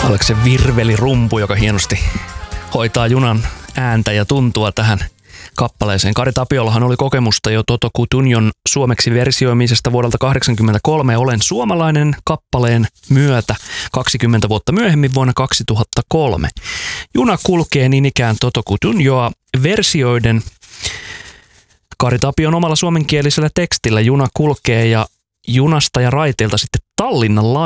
Oliko se virvelirumpu, joka hienosti hoitaa junan ääntä ja tuntua tähän kappaleeseen. Kari Tapiolahan oli kokemusta jo Toto Cutugnon suomeksi versioimisesta vuodelta 1983 Olen suomalainen kappaleen myötä 20 vuotta myöhemmin vuonna 2003. Juna kulkee niin ikään Toto Cutugnoa versioiden Kari Tapion omalla suomenkielisellä tekstillä. Juna kulkee ja junasta ja raiteilta sitten Tallinnan